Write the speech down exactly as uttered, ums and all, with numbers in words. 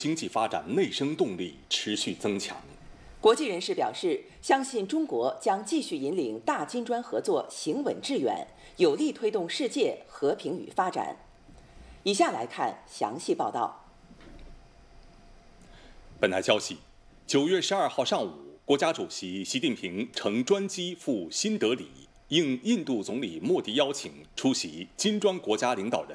经济发展内生动力持续增强。 国际人士表示，相信中国将继续引领大金砖合作行稳致远，有力推动世界和平与发展。以下来看详细报道。 本台消息，九月十二号上午，国家主席习近平乘专机赴新德里，应印度总理莫迪邀请，出席金砖国家领导人